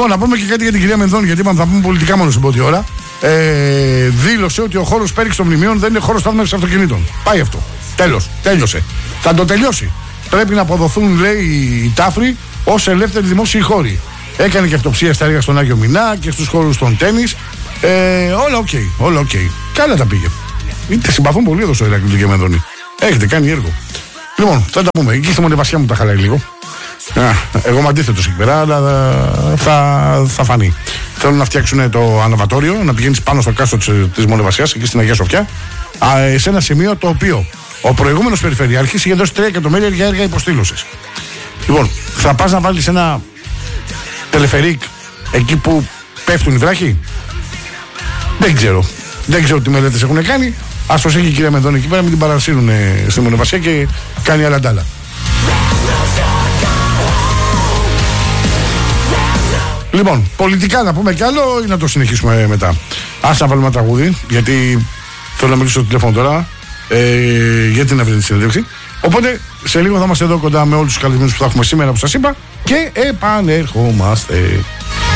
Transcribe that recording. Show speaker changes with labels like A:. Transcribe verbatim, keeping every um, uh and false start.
A: Λοιπόν, να πούμε και κάτι για την κυρία Μενδώνη, γιατί είπαμε θα πούμε πολιτικά μόνο στην πρώτη ώρα. Ε, δήλωσε ότι ο χώρος πέριξ των μνημείων δεν είναι χώρος στάθμευσης αυτοκινήτων. Πάει αυτό. Τέλος. Τέλειωσε. Θα το τελειώσει. Πρέπει να αποδοθούν, λέει, οι τάφροι ως ελεύθεροι δημόσιοι χώροι. Έκανε και αυτοψία στα έργα στον Άγιο Μινά και στους χώρους των τένις. Ε, όλα οκ. Okay, όλα οκ. Okay. Καλά τα πήγε. Είτε συμπαθούν πολύ εδώ στο Ηράκλειο του Γεμενδώνη. Έχετε κάνει έργο. Λοιπόν, θα τα πούμε. Εκεί στη Μονεβασιά μου τα χαλάει λίγο. Α, εγώ είμαι αντίθετος εκεί πέρα, αλλά θα, θα φανεί. Θέλουν να φτιάξουν το αναβατόριο, να πηγαίνεις πάνω στο κάστρο της Μονεβασιάς, εκεί στην Αγία Σοφιά, α, σε ένα σημείο το οποίο ο προηγούμενος περιφερειάρχης είχε δώσει τρία εκατομμύρια για έργα υποστήλωσης. Λοιπόν, θα πας να βάλεις ένα τελεφερίκ εκεί που πέφτουν οι βράχοι. Δεν ξέρω. Δεν ξέρω τι μελέτες έχουν κάνει. Ας προσέχει η κυρία Μενδώνη εκεί πέρα, μην την παρασύρουν στη Μονεβασιά και κάνει άλλα ντάλα. Λοιπόν, πολιτικά να πούμε κι άλλο ή να το συνεχίσουμε μετά? Ας να βάλουμε ένα τραγούδι, γιατί θέλω να μιλήσω στο τηλέφωνο τώρα ε, για την αυρινή συνέντευξη. Οπότε σε λίγο θα είμαστε εδώ κοντά με όλους τους καλεσμένους που θα έχουμε σήμερα, που σας είπα, και επανερχόμαστε.